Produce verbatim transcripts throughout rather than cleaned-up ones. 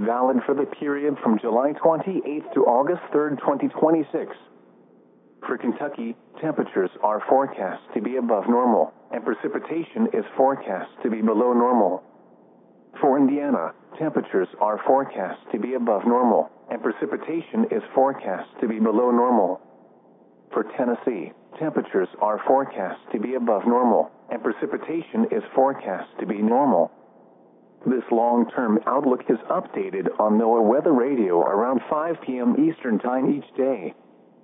valid for the period from July twenty-eighth to August third, twenty twenty-six. For Kentucky, temperatures are forecast to be above normal, and precipitation is forecast to be below normal. For Indiana, temperatures are forecast to be above normal, and precipitation is forecast to be below normal. For Tennessee, temperatures are forecast to be above normal, and precipitation is forecast to be normal. This long-term outlook is updated on NOAA Weather Radio around five p m Eastern Time each day.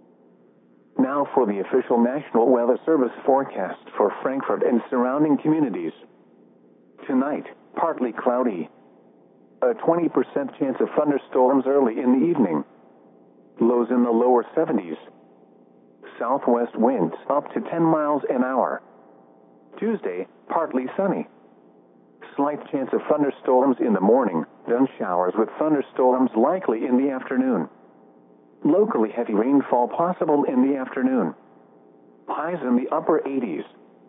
Now for the official National Weather Service forecast for Frankfort and surrounding communities. Tonight, partly cloudy. A twenty percent chance of thunderstorms early in the evening. Lows in the lower seventies. Southwest winds up to ten miles an hour. Tuesday, partly sunny. Slight chance of thunderstorms in the morning, then showers with thunderstorms likely in the afternoon. Locally heavy rainfall possible in the afternoon. Highs in the upper eighties.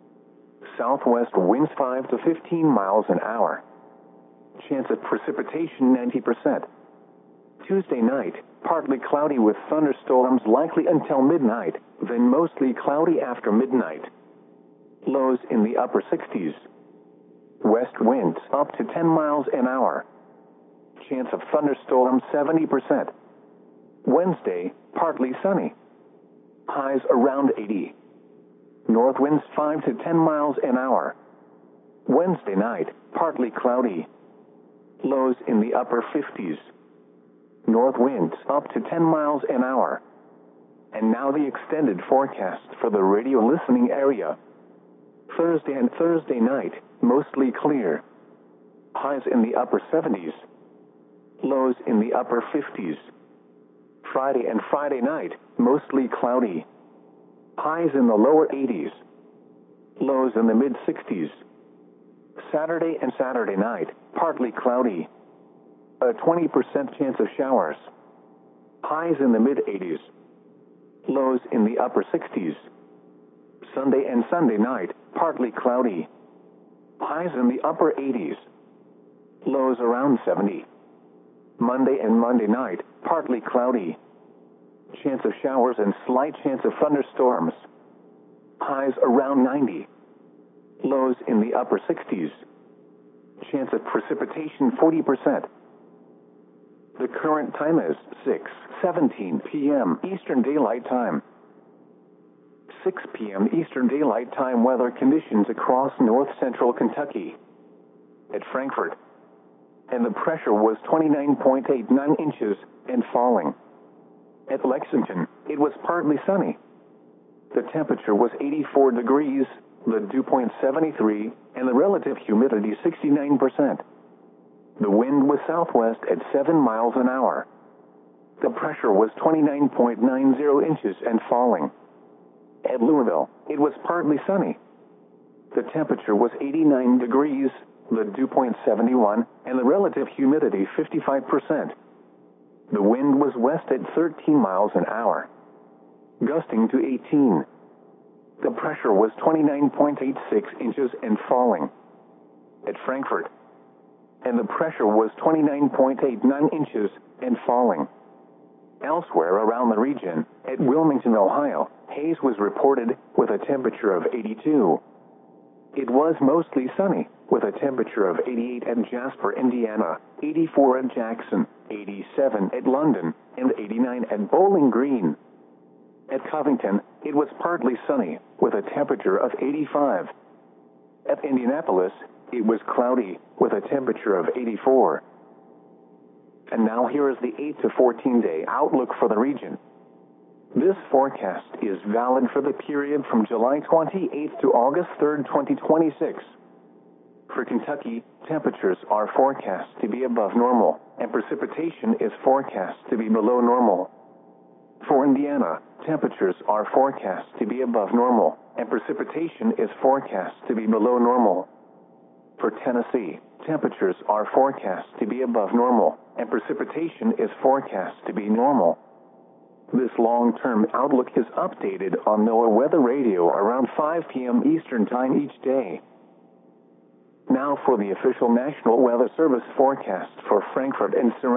Southwest winds five to fifteen miles an hour. Chance of precipitation ninety percent. Tuesday night, partly cloudy with thunderstorms likely until midnight, then mostly cloudy after midnight. Lows in the upper sixties. West winds up to ten miles an hour. Chance of thunderstorms seventy percent. Wednesday, partly sunny. Highs around eighty. North winds five to ten miles an hour. Wednesday night, partly cloudy. Lows in the upper fifties. North winds up to ten miles an hour. And now the extended forecast for the radio listening area. Thursday and Thursday night, mostly clear. Highs in the upper seventies. Lows in the upper fifties. Friday and Friday night, mostly cloudy. Highs in the lower eighties. Lows in the mid sixties. Saturday and Saturday night, partly cloudy. A twenty percent chance of showers. Highs in the mid eighties. Lows in the upper sixties. Sunday and Sunday night, partly cloudy. Highs in the upper eighties. Lows around seventy. Monday and Monday night, partly cloudy. Chance of showers and slight chance of thunderstorms. Highs around ninety. Lows in the upper sixties. Chance of precipitation forty percent. The current time is six seventeen p m Eastern Daylight Time. six p m Eastern Daylight Time weather conditions across north central Kentucky. At Frankfort, and the pressure was twenty-nine point eight nine inches and falling. At Lexington, it was partly sunny. The temperature was eighty-four degrees, the dew point seventy-three, and the relative humidity sixty-nine percent. The wind was southwest at seven miles an hour. The pressure was twenty-nine point nine zero inches and falling. At Louisville, it was partly sunny. The temperature was eighty-nine degrees, the dew point seventy-one, and the relative humidity fifty-five percent. The wind was west at thirteen miles an hour, gusting to eighteen. The pressure was twenty-nine point eight six inches and falling. At Frankfort, and the pressure was twenty-nine point eight nine inches and falling. Elsewhere around the region, at Wilmington, Ohio, haze was reported with a temperature of eighty-two. It was mostly sunny, with a temperature of eighty-eight at Jasper, Indiana, eighty-four at Jackson, eighty-seven at London, and eighty-nine at Bowling Green. At Covington, it was partly sunny, with a temperature of eighty-five. At Indianapolis, it was cloudy, with a temperature of eighty-four. And now here is the eight to fourteen day outlook for the region. This forecast is valid for the period from July twenty-eighth to August third, twenty twenty-six. For Kentucky, temperatures are forecast to be above normal, and precipitation is forecast to be below normal. For Indiana, temperatures are forecast to be above normal, and precipitation is forecast to be below normal. For Tennessee, temperatures are forecast to be above normal, and precipitation is forecast to be normal. This long-term outlook is updated on NOAA Weather Radio around five p m Eastern Time each day. Now for the official National Weather Service forecast for Frankfort and surrounding